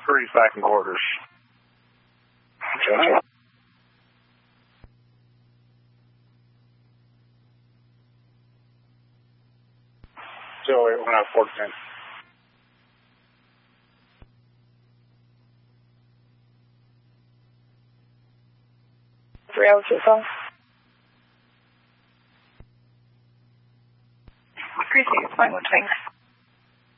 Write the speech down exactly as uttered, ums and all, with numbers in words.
three second quarters. Okay. zero eight one oh fourteen. Three hours so far. Appreciate it. Fine with things.